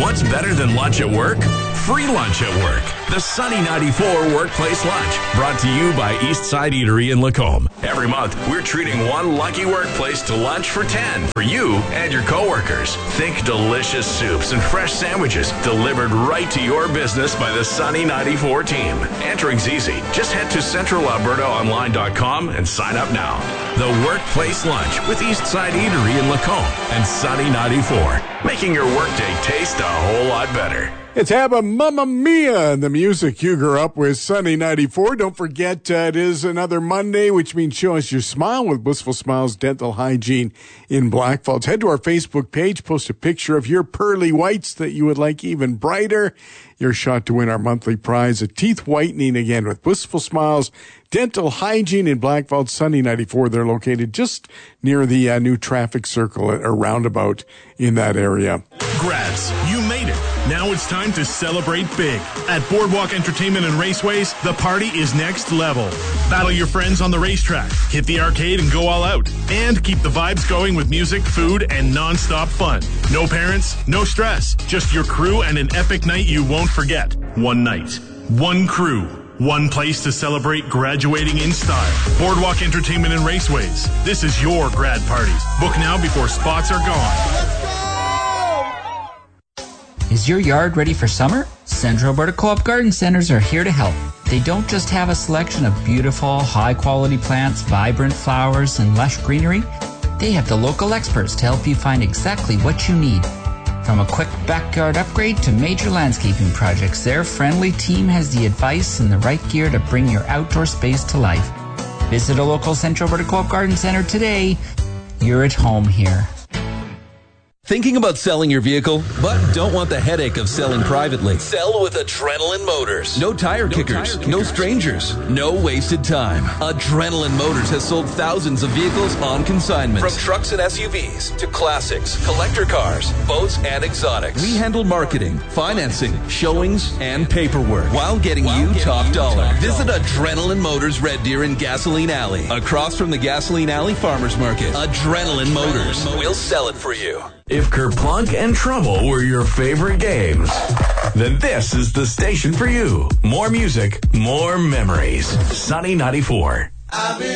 What's better than lunch at work? Free lunch at work. The Sunny 94 Workplace Lunch, brought to you by Eastside Eatery in Lacombe. Every month, we're treating one lucky workplace to lunch for 10 for you and your coworkers. Think delicious soups and fresh sandwiches delivered right to your business by the Sunny 94 team. Entering's easy. Just head to centralalbertaonline.com and sign up now. The Workplace Lunch with Eastside Eatery in Lacombe and Sunny 94, making your workday taste a whole lot better. It's ABBA, Mamma Mia, the music you grew up with, Sunny 94. Don't forget, it is another Monday, which means show us your smile with Blissful Smiles Dental Hygiene in Blackfalds. Head to our Facebook page, post a picture of your pearly whites that you would like even brighter. Your shot to win our monthly prize, a teeth whitening again with Blissful Smiles Dental Hygiene in Blackfalds, Sunny 94. They're located just near the new traffic circle or roundabout in that area. Grads, you made it. Now it's time to celebrate big. At Boardwalk Entertainment and Raceways, the party is next level. Battle your friends on the racetrack, hit the arcade and go all out, and keep the vibes going with music, food, and non-stop fun. No parents, no stress, just your crew and an epic night you won't forget. One night, one crew, one place to celebrate graduating in style. Boardwalk Entertainment and Raceways. This is your grad party. Book now before spots are gone. Is your yard ready for summer? Central Alberta Co-op Garden Centers are here to help. They don't just have a selection of beautiful, high-quality plants, vibrant flowers, and lush greenery. They have the local experts to help you find exactly what you need. From a quick backyard upgrade to major landscaping projects, their friendly team has the advice and the right gear to bring your outdoor space to life. Visit a local Central Alberta Co-op Garden Center today. You're at home here. Thinking about selling your vehicle, but don't want the headache of selling privately? Sell with Adrenaline Motors. No tire kickers, no strangers, no wasted time. Adrenaline Motors has sold thousands of vehicles on consignment. From trucks and SUVs to classics, collector cars, boats, and exotics. We handle marketing, financing, showings, and paperwork while getting you top dollar. Visit Adrenaline Motors Red Deer in Gasoline Alley, across from the Gasoline Alley Farmers Market. Adrenaline Motors. We'll sell it for you. If Kerplunk and Trouble were your favorite games, then this is the station for you. More music, more memories. Sunny 94.